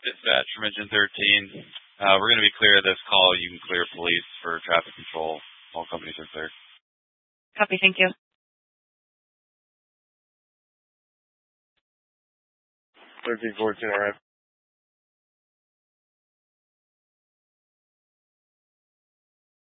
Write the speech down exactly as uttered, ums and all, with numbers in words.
Dispatch from Engine thirteen. Uh, we're going to be clear of this call. You can clear police for traffic control. All companies are clear. Copy, thank you. thirteen fourteen, all right.